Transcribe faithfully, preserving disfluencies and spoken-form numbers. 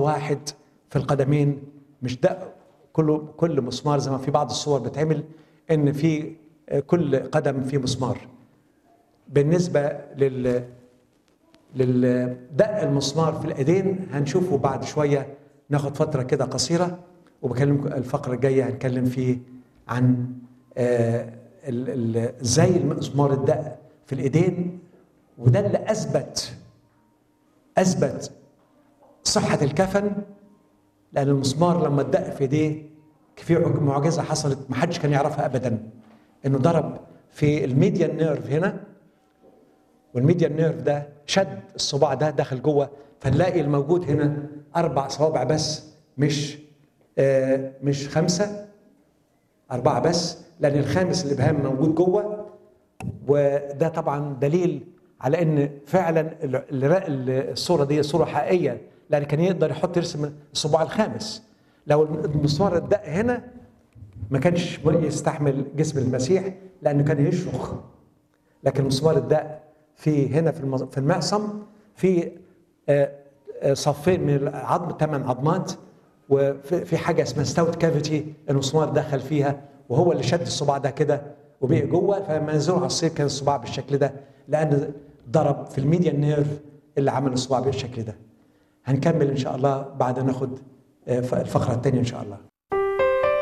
واحد في القدمين، مش دق كل كل مسمار زي ما في بعض الصور بتعمل ان في كل قدم فيه مسمار. بالنسبه لل للدق المسمار في الايدين هنشوفه بعد شويه، ناخد فتره كده قصيره، وبكلمكم الفقره الجايه هنتكلم فيه عن ازاي المسمار الدق في الايدين، وده اللي اثبت اثبت صحه الكفن. لان المسمار لما اتدق في ايديه في معجزه حصلت ما حدش كان يعرفها ابدا، انه ضرب في الميديان نيرف هنا، والميديان نيرف ده شد الصباع ده دخل جوه، فنلاقي الموجود هنا اربع صوابع بس، مش آه مش خمسه، اربعه بس، لان الخامس الابهام موجود جوه. وده طبعا دليل على ان فعلا الصوره دي صوره حقيقيه، لان كان يقدر يحط يرسم الصباع الخامس. لو المسمار اتدق هنا ما كانش يستحمل جسم المسيح لانه كان يشرخ، لكن المسمار اتدق في هنا في في المعصم، في صفين من العظم، ثمان عظمات، وفي حاجه اسمها ستاوت كافيتي المسمار دخل فيها، وهو اللي شد الصباع ده كده وبقي جوه. فلما نزلوا على الصيف كان الصباع بالشكل ده، لان ضرب في الميديان نيرف اللي عمل الصباع بالشكل ده. هنكمل ان شاء الله بعد ناخد الفقره الثانيه ان شاء الله.